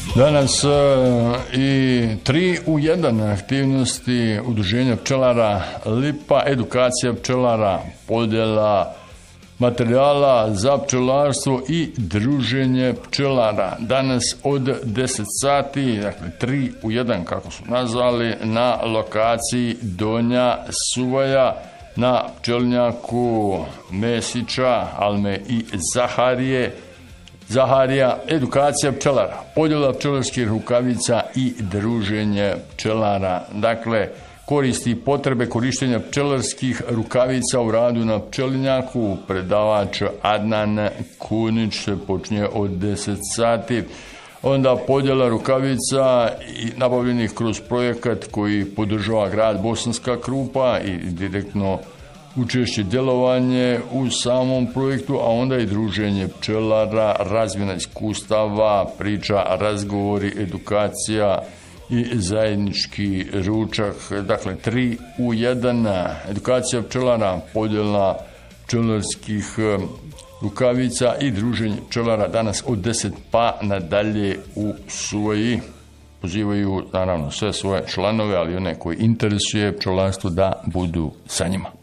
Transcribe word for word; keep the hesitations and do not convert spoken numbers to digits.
Danas i tri u jedan aktivnosti Udruženja pčelara Lipa, edukacija pčelara, podjela materijala za pčelarstvo i druženje pčelara. Danas od deset sati, dakle tri u jedan kako su nazvali, na lokaciji Donja Suvaja, na pčelnjaku Mesića, Alme i Zaharije. Zaharija, edukacija pčelara, podjela pčelarskih rukavica i druženje pčelara. Dakle, koristi i potrebe korištenja pčelarskih rukavica u radu na pčelinjaku. Predavač Adnan Kunić se počinje od deset sati. Onda podjela rukavica nabavljenih kroz projekat koji podržava grad Bosanska Krupa i direktno učešće djelovanje u samom projektu, a onda i druženje pčelara, razmjena iskustava, priča, razgovori, edukacija i zajednički ručak. Dakle, tri u jedan, edukacija pčelara, podjela pčelarskih rukavica i druženje pčelara danas od deset pa nadalje u Suvaji. Pozivaju naravno sve svoje članove, ali one koji interesuje pčelarstvo da budu sa njima.